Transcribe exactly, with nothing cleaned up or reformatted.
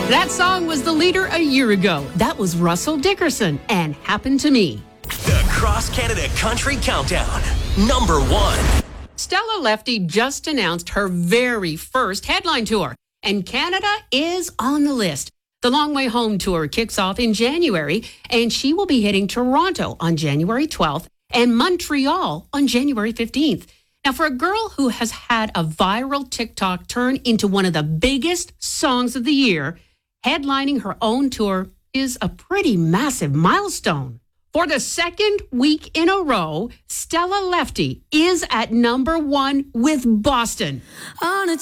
That song was the leader a year ago. That was Russell Dickerson and Happened to Me. The Cross Canada Country Countdown, number one. Stella Lefty just announced her very first headline tour, and Canada is on the list. The Long Way Home tour kicks off in January, and she will be hitting Toronto on January twelfth and Montreal on January fifteenth. Now, for a girl who has had a viral TikTok turn into one of the biggest songs of the year, headlining her own tour is a pretty massive milestone. For the second week in a row, Stella Lefty is at number one with Boston. On a